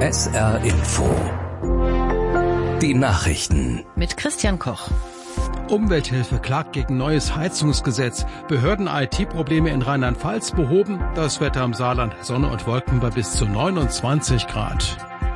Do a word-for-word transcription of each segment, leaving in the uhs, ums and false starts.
S R Info. Die Nachrichten. Mit Christian Koch. Umwelthilfe klagt gegen neues Heizungsgesetz. Behörden I T-Probleme in Rheinland-Pfalz behoben. Das Wetter im Saarland, Sonne und Wolken bei bis zu neunundzwanzig Grad.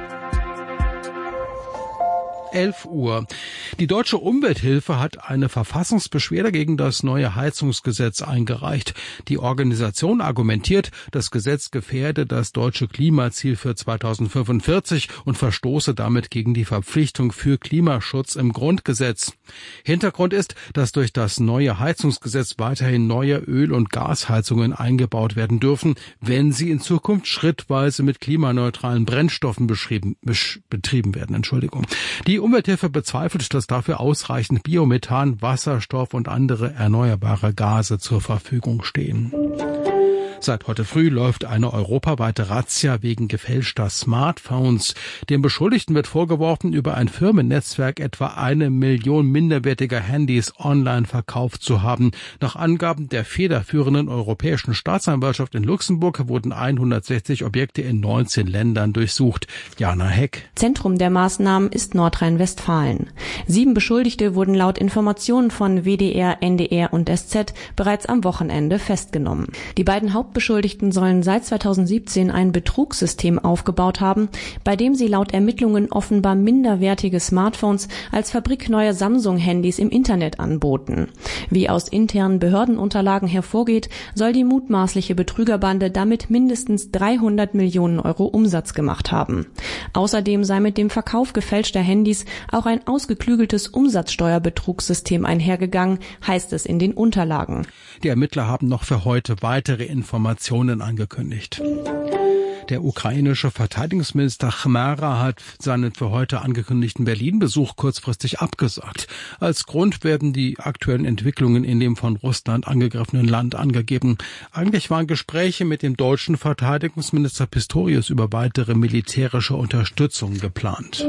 elf Uhr. Die Deutsche Umwelthilfe hat eine Verfassungsbeschwerde gegen das neue Heizungsgesetz eingereicht. Die Organisation argumentiert, das Gesetz gefährde das deutsche Klimaziel für zweitausendfünfundvierzig und verstoße damit gegen die Verpflichtung für Klimaschutz im Grundgesetz. Hintergrund ist, dass durch das neue Heizungsgesetz weiterhin neue Öl- und Gasheizungen eingebaut werden dürfen, wenn sie in Zukunft schrittweise mit klimaneutralen Brennstoffen beschrieben, betrieben werden. Entschuldigung. Die Umwelthilfe bezweifelt, dass dafür ausreichend Biomethan, Wasserstoff und andere erneuerbare Gase zur Verfügung stehen. Seit heute früh läuft eine europaweite Razzia wegen gefälschter Smartphones. Den Beschuldigten wird vorgeworfen, über ein Firmennetzwerk etwa eine Million minderwertiger Handys online verkauft zu haben. Nach Angaben der federführenden europäischen Staatsanwaltschaft in Luxemburg wurden hundertsechzig Objekte in neunzehn Ländern durchsucht. Jana Heck. Zentrum der Maßnahmen ist Nordrhein-Westfalen. Sieben Beschuldigte wurden laut Informationen von W D R, N D R und S Z bereits am Wochenende festgenommen. Die beiden Haupt Beschuldigten sollen seit zweitausendsiebzehn ein Betrugssystem aufgebaut haben, bei dem sie laut Ermittlungen offenbar minderwertige Smartphones als fabrikneue Samsung-Handys im Internet anboten. Wie aus internen Behördenunterlagen hervorgeht, soll die mutmaßliche Betrügerbande damit mindestens dreihundert Millionen Euro Umsatz gemacht haben. Außerdem sei mit dem Verkauf gefälschter Handys auch ein ausgeklügeltes Umsatzsteuerbetrugssystem einhergegangen, heißt es in den Unterlagen. Die Ermittler haben noch für heute weitere Informationen angekündigt. Der ukrainische Verteidigungsminister Chmara hat seinen für heute angekündigten Berlin-Besuch kurzfristig abgesagt. Als Grund werden die aktuellen Entwicklungen in dem von Russland angegriffenen Land angegeben. Eigentlich waren Gespräche mit dem deutschen Verteidigungsminister Pistorius über weitere militärische Unterstützung geplant.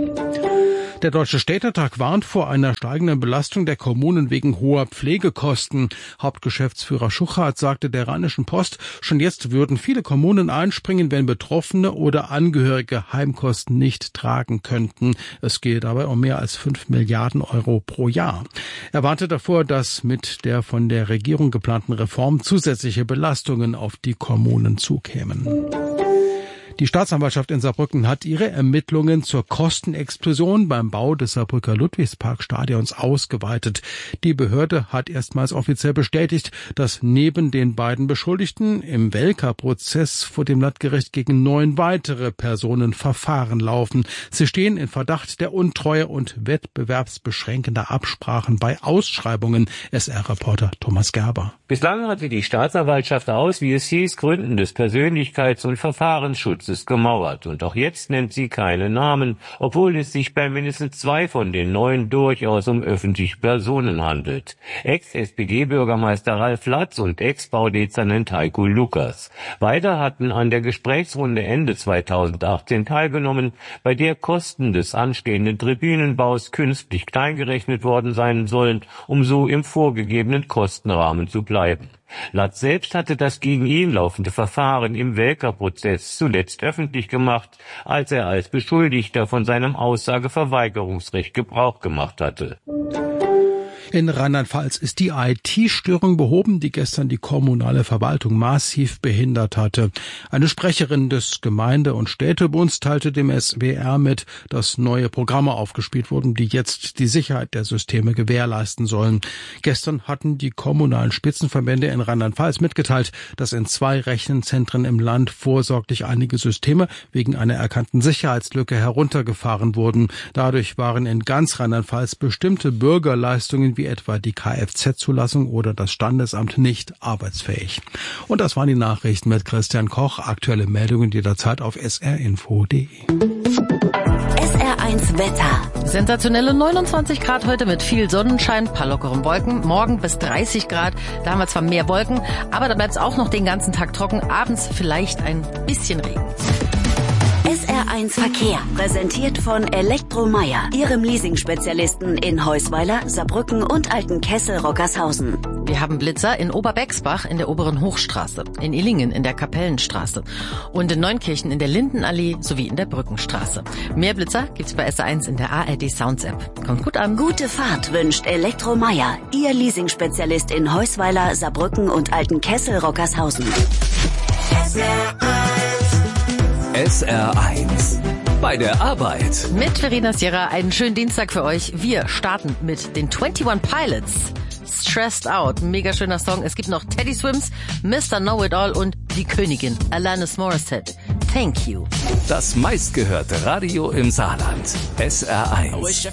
Der Deutsche Städtetag warnt vor einer steigenden Belastung der Kommunen wegen hoher Pflegekosten. Hauptgeschäftsführer Schuchart sagte der Rheinischen Post, schon jetzt würden viele Kommunen einspringen, wenn Betroffene oder Angehörige Heimkosten nicht tragen könnten. Es gehe dabei um mehr als fünf Milliarden Euro pro Jahr. Er warnte davor, dass mit der von der Regierung geplanten Reform zusätzliche Belastungen auf die Kommunen zukämen. Die Staatsanwaltschaft in Saarbrücken hat ihre Ermittlungen zur Kostenexplosion beim Bau des Saarbrücker Ludwigsparkstadions ausgeweitet. Die Behörde hat erstmals offiziell bestätigt, dass neben den beiden Beschuldigten im Welker-Prozess vor dem Landgericht gegen neun weitere Personen Verfahren laufen. Sie stehen in Verdacht der Untreue und wettbewerbsbeschränkender Absprachen bei Ausschreibungen. S R-Reporter Thomas Gerber. Bislang hatte die Staatsanwaltschaft aus, wie es hieß, Gründen des Persönlichkeits- und Verfahrensschutzes gemauert. Und auch jetzt nennt sie keine Namen, obwohl es sich bei mindestens zwei von den neun durchaus um öffentliche Personen handelt. Ex-S P D-Bürgermeister Ralf Latz und Ex-Baudezernent Heiko Lukas. Beide hatten an der Gesprächsrunde Ende zweitausendachtzehn teilgenommen, bei der Kosten des anstehenden Tribünenbaus künstlich kleingerechnet worden sein sollen, um so im vorgegebenen Kostenrahmen zu bleiben. Latz selbst hatte das gegen ihn laufende Verfahren im Welker-Prozess zuletzt öffentlich gemacht, als er als Beschuldigter von seinem Aussageverweigerungsrecht Gebrauch gemacht hatte. In Rheinland-Pfalz ist die I T-Störung behoben, die gestern die kommunale Verwaltung massiv behindert hatte. Eine Sprecherin des Gemeinde- und Städtebunds teilte dem S W R mit, dass neue Programme aufgespielt wurden, die jetzt die Sicherheit der Systeme gewährleisten sollen. Gestern hatten die kommunalen Spitzenverbände in Rheinland-Pfalz mitgeteilt, dass in zwei Rechenzentren im Land vorsorglich einige Systeme wegen einer erkannten Sicherheitslücke heruntergefahren wurden. Dadurch waren in ganz Rheinland-Pfalz bestimmte Bürgerleistungen wie etwa die Kfz-Zulassung oder das Standesamt nicht arbeitsfähig. Und das waren die Nachrichten mit Christian Koch. Aktuelle Meldungen jederzeit auf s r info punkt d e. S R eins Wetter. Sensationelle neunundzwanzig Grad heute mit viel Sonnenschein, paar lockeren Wolken. Morgen bis dreißig Grad, da haben wir zwar mehr Wolken, aber da bleibt es auch noch den ganzen Tag trocken. Abends vielleicht ein bisschen Regen. S R eins Verkehr, präsentiert von Elektromeier, Ihrem Leasing-Spezialisten in Heusweiler, Saarbrücken und Altenkessel-Rockershausen. Wir Wir haben Blitzer in Oberbexbach in der Oberen Hochstraße, in Illingen in der Kapellenstraße und in Neunkirchen in der Lindenallee sowie in der Brückenstraße. Mehr Blitzer gibt's bei S R eins in der A R D Sounds App. Kommt gut an. Gute Fahrt wünscht Elektromeier, Ihr Leasingspezialist in Heusweiler, Saarbrücken und Altenkessel-Rockershausen. S R eins. Bei der Arbeit. Mit Verena Sierra einen schönen Dienstag für euch. Wir starten mit den einundzwanzig Pilots. Stressed Out, mega schöner Song. Es gibt noch Teddy Swims, Mister Know-It-All und die Königin, Alanis Morissette. Thank you. Das meistgehörte Radio im Saarland. S R eins.